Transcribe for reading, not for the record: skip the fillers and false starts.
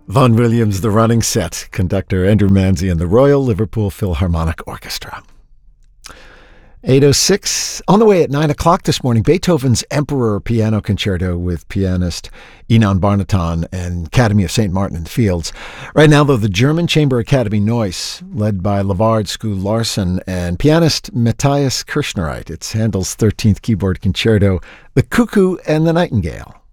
Vaughan Williams, The Running Set, conductor Andrew Manzi and the Royal Liverpool Philharmonic Orchestra. 8:06, on the way at 9 o'clock this morning, Beethoven's Emperor Piano Concerto with pianist Ynon Barnaton and Academy of St. Martin in the Fields. Right now, though, the German Chamber Academy Neuss, led by Lavard School Larsen and pianist Matthias Kirschnereit. It's Handel's 13th Keyboard Concerto, The Cuckoo and the Nightingale.